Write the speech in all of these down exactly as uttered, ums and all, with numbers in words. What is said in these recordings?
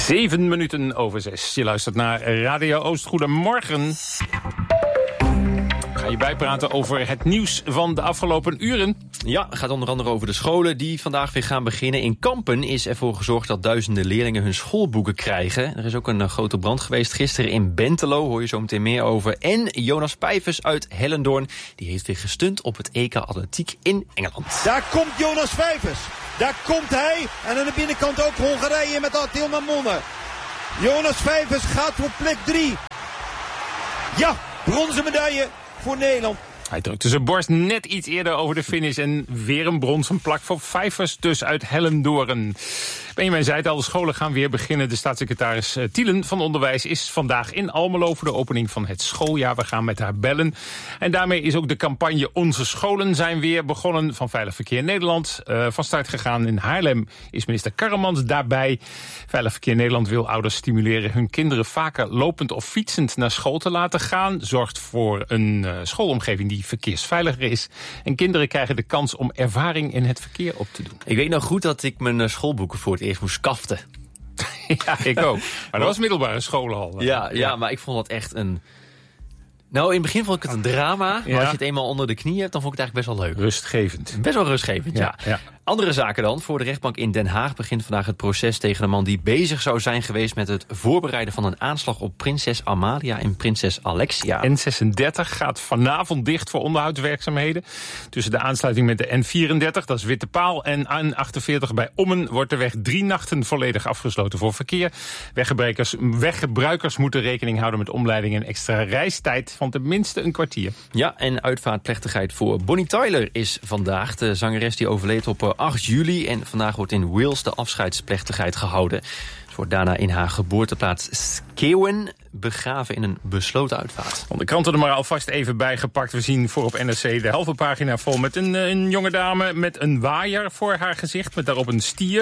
Zeven minuten over zes. Je luistert naar Radio Oost. Goedemorgen. Ga je bijpraten over het nieuws van de afgelopen uren? Ja, het gaat onder andere over de scholen die vandaag weer gaan beginnen. In Kampen is ervoor gezorgd dat duizenden leerlingen hun schoolboeken krijgen. Er is ook een grote brand geweest gisteren in Bentelo, hoor je zo meteen meer over. En Jonas Vijvers uit Hellendoorn, die heeft weer gestunt op het E K Atletiek in Engeland. Daar komt Jonas Vijvers. Daar komt hij. En aan de binnenkant ook Hongarije met Attila Monne. Jonas Vijvers gaat voor plek drie. Ja, bronzen medaille voor Nederland. Hij drukte zijn borst net iets eerder over de finish. En weer een bronzen plak voor Vijvers, dus uit Hellendoorn. Benjamin zei het al, de scholen gaan weer beginnen. De staatssecretaris Thielen van Onderwijs is vandaag in Almelo voor de opening van het schooljaar. We gaan met haar bellen. En daarmee is ook de campagne Onze Scholen zijn weer begonnen van Veilig Verkeer Nederland. Uh, van start gegaan in Haarlem is minister Karremans daarbij. Veilig Verkeer Nederland wil ouders stimuleren hun kinderen vaker lopend of fietsend naar school te laten gaan. Zorgt voor een uh, schoolomgeving die verkeersveiliger is. En kinderen krijgen de kans om ervaring in het verkeer op te doen. Ik weet nog goed dat ik mijn schoolboeken voor het eerst moest kaften. Ja, ik ook. Maar dat was middelbare scholen al. Ja, ja, maar ik vond dat echt een... Nou, in het begin vond ik het een drama. Maar ja. Als je het eenmaal onder de knie hebt, dan vond ik het eigenlijk best wel leuk. Rustgevend. Best wel rustgevend, ja. ja. ja. Andere zaken dan. Voor de rechtbank in Den Haag begint vandaag het proces tegen een man die bezig zou zijn geweest met het voorbereiden van een aanslag op prinses Amalia en prinses Alexia. N zesendertig gaat vanavond dicht voor onderhoudswerkzaamheden. Tussen de aansluiting met de N vierendertig, dat is Witte Paal, en N achtenveertig bij Ommen wordt de weg drie nachten volledig afgesloten voor verkeer. Weggebruikers, weggebruikers moeten rekening houden met omleiding en extra reistijd van tenminste een kwartier. Ja, en uitvaartplechtigheid voor Bonnie Tyler is vandaag. De zangeres die overleed op acht juli en vandaag wordt in Wales de afscheidsplechtigheid gehouden. Ze wordt daarna in haar geboorteplaats Skewen begraven in een besloten uitvaart. De kranten er maar alvast even bijgepakt. We zien voor op N R C de halve pagina vol met een, een jonge dame met een waaier voor haar gezicht, met daarop een stier.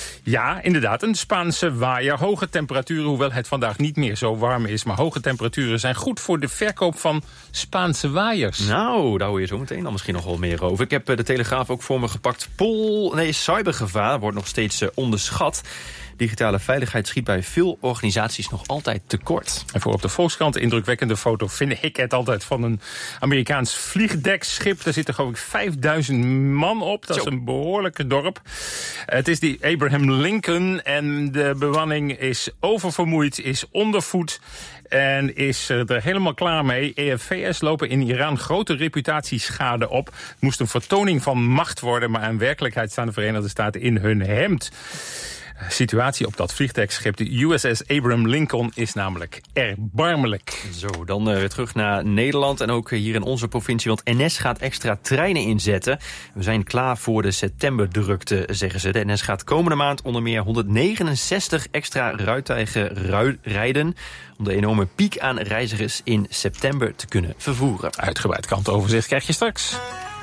Ja, inderdaad, een Spaanse waaier. Hoge temperaturen, hoewel het vandaag niet meer zo warm is, maar hoge temperaturen zijn goed voor de verkoop van Spaanse waaiers. Nou, daar hoor je zo meteen dan misschien nog wel meer over. Ik heb de Telegraaf ook voor me gepakt. Pol, nee, cybergevaar wordt nog steeds uh, onderschat. Digitale veiligheid schiet bij veel organisaties nog altijd tekort. En voor op de Volkskrant een indrukwekkende foto vind ik het altijd van een Amerikaans vliegdekschip. Daar zitten geloof ik vijfduizend man op. Dat Zo. is een behoorlijke dorp. Het is die Abraham Lincoln en de bemanning is oververmoeid, is ondervoed en is er helemaal klaar mee. E F V S lopen in Iran grote reputatieschade op. Het moest een vertoning van macht worden, maar in werkelijkheid staan de Verenigde Staten in hun hemd. De situatie op dat vliegdekschip, de U S S Abraham Lincoln, is namelijk erbarmelijk. Zo, dan uh, weer terug naar Nederland en ook hier in onze provincie, want N S gaat extra treinen inzetten. We zijn klaar voor de septemberdrukte, zeggen ze. De N S gaat komende maand onder meer honderdnegenenzestig extra ruittuigen ru- rijden om de enorme piek aan reizigers in september te kunnen vervoeren. Uitgebreid kantoverzicht krijg je straks.